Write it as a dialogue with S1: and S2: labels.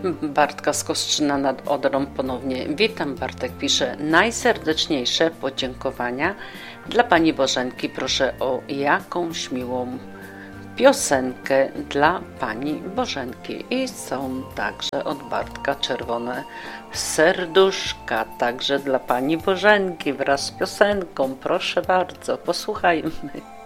S1: Bartka z Kostrzyna nad Odrą ponownie. Witam, Bartek pisze. Najserdeczniejsze podziękowania dla Pani Bożenki. Proszę o jakąś miłą piosenkę dla Pani Bożenki. I są także od Bartka czerwone serduszka, także dla Pani Bożenki wraz z piosenką. Proszę bardzo, posłuchajmy.